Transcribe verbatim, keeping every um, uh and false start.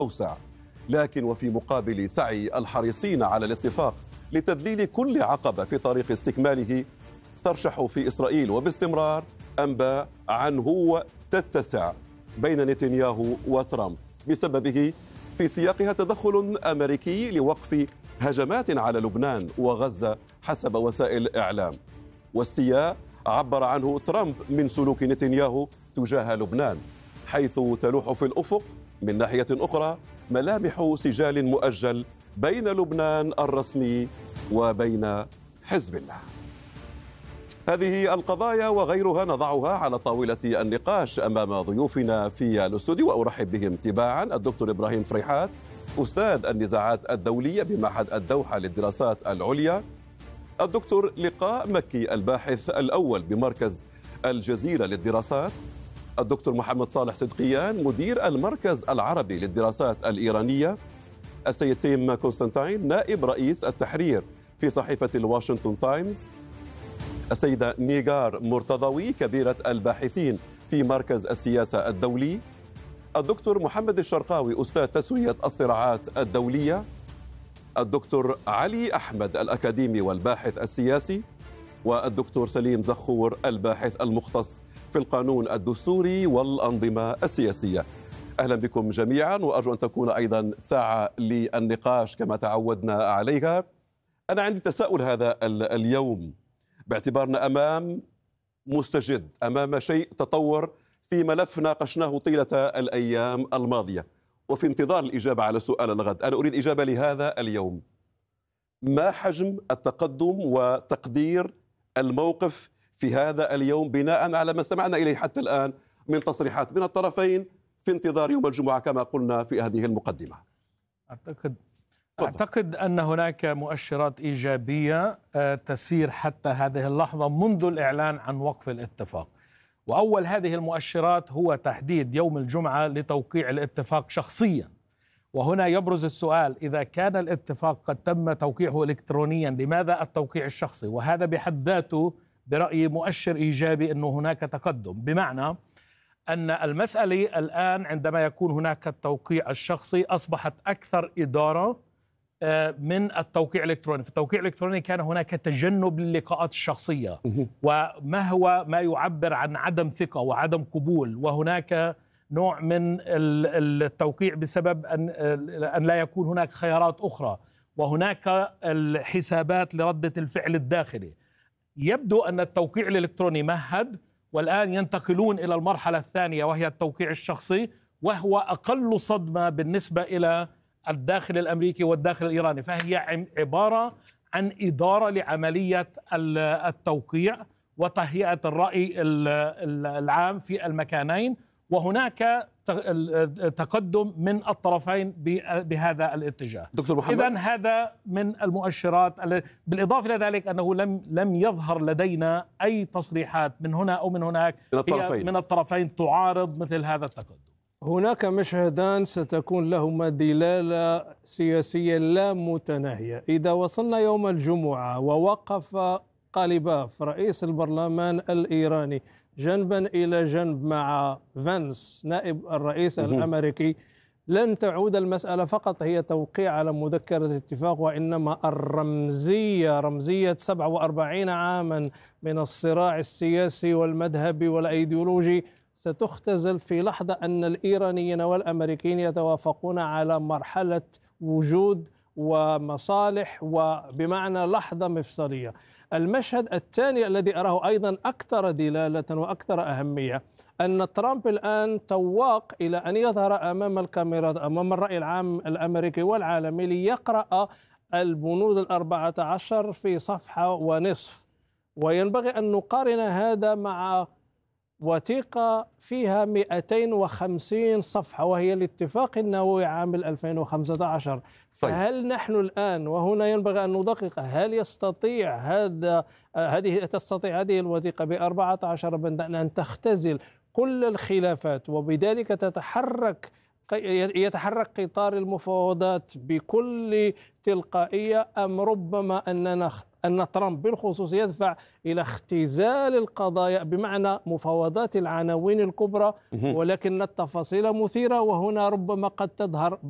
أوسع. لكن وفي مقابل سعي الحريصين على الاتفاق لتذليل كل عقبة في طريق استكماله، ترشح في إسرائيل وباستمرار أنباء عنه تتسع بين نتنياهو وترامب، بسببه في سياقها تدخل أمريكي لوقف هجمات على لبنان وغزة حسب وسائل الإعلام، واستياء عبر عنه ترامب من سلوك نتنياهو تجاه لبنان، حيث تلوح في الأفق من ناحية أخرى ملامح سجال مؤجل بين لبنان الرسمي وبين حزب الله. هذه القضايا وغيرها نضعها على طاولة النقاش أمام ضيوفنا في الاستوديو، وأرحب بهم تباعا: الدكتور إبراهيم فريحات، أستاذ النزاعات الدولية بمعهد الدوحة للدراسات العليا; الدكتور لقاء مكي، الباحث الأول بمركز الجزيرة للدراسات; الدكتور محمد صالح صدقيان، مدير المركز العربي للدراسات الإيرانية; السيد تيم كونستانتين، نائب رئيس التحرير في صحيفة الواشنطن تايمز; السيدة نيغار مرتضوي، كبيرة الباحثين في مركز السياسة الدولي; الدكتور محمد الشرقاوي، أستاذ تسوية الصراعات الدولية; الدكتور علي أحمد، الأكاديمي والباحث السياسي; والدكتور سليم زخور، الباحث المختص في القانون الدستوري والأنظمة السياسية. أهلا بكم جميعا، وأرجو أن تكون أيضا ساعة للنقاش كما تعودنا عليها. أنا عندي تساؤل هذا اليوم، باعتبارنا أمام مستجد، أمام شيء تطور في ملف ناقشناه طيلة الأيام الماضية، وفي انتظار الإجابة على سؤال الغد. أنا أريد إجابة لهذا اليوم: ما حجم التقدم وتقدير الموقف في هذا اليوم بناء على ما استمعنا إليه حتى الآن من تصريحات من الطرفين في انتظار يوم الجمعة كما قلنا في هذه المقدمة؟ أعتقد أعتقد أن هناك مؤشرات إيجابية تسير حتى هذه اللحظة منذ الإعلان عن وقف الاتفاق. وأول هذه المؤشرات هو تحديد يوم الجمعة لتوقيع الاتفاق شخصيا. وهنا يبرز السؤال: إذا كان الاتفاق قد تم توقيعه إلكترونيا، لماذا التوقيع الشخصي؟ وهذا بحد ذاته برأيي مؤشر إيجابي أنه هناك تقدم، بمعنى أن المسألة الآن عندما يكون هناك التوقيع الشخصي أصبحت أكثر إدارة من التوقيع الإلكتروني. في التوقيع الإلكتروني كان هناك تجنب للقاءات الشخصية، وما هو ما يعبر عن عدم ثقة وعدم قبول، وهناك نوع من التوقيع بسبب أن أن لا يكون هناك خيارات أخرى، وهناك الحسابات لردة الفعل الداخلي. يبدو أن التوقيع الإلكتروني مهد، والآن ينتقلون إلى المرحلة الثانية وهي التوقيع الشخصي، وهو أقل صدمة بالنسبة إلى الداخل الأمريكي والداخل الإيراني، فهي عبارة عن إدارة لعملية التوقيع وتهيئة الرأي العام في المكانين، وهناك تقدم من الطرفين بهذا الاتجاه. دكتور محمد، إذن هذا من المؤشرات. بالإضافة إلى ذلك أنه لم لم يظهر لدينا أي تصريحات من هنا أو من هناك من الطرفين, من الطرفين تعارض مثل هذا التقدم. هناك مشهدان ستكون لهما دلالة سياسية لا متناهية. إذا وصلنا يوم الجمعة ووقف قاليباف رئيس البرلمان الإيراني جنبا إلى جنب مع فانس نائب الرئيس الأمريكي، لن تعود المسألة فقط هي توقيع على مذكرة اتفاق، وإنما الرمزية، رمزية سبعة وأربعين عاما من الصراع السياسي والمذهبي والأيديولوجي، ستختزل في لحظة أن الإيرانيين والأمريكيين يتوافقون على مرحلة وجود ومصالح، وبمعنى لحظة مفصلية. المشهد الثاني الذي أراه أيضا أكثر دلالة وأكثر أهمية، أن ترامب الآن تواق إلى أن يظهر أمام الكاميرات، أمام الرأي العام الأمريكي والعالمي، ليقرأ البنود الأربعة عشر في صفحة ونصف. وينبغي أن نقارن هذا مع وثيقة فيها مئتين وخمسين صفحة، وهي الاتفاق النووي عام ألفين وخمسة عشر. فهل نحن الآن، وهنا ينبغي أن ندقق، هل يستطيع هذا هذه تستطيع هذه الوثيقة بأربعة عشر بند أن تختزل كل الخلافات، وبذلك تتحرك يتحرك قطار المفاوضات بكل تلقائية، أم ربما أننا أن ترامب بالخصوص يدفع إلى اختزال القضايا بمعنى مفاوضات العناوين الكبرى، ولكن التفاصيل مثيرة، وهنا ربما قد تظهر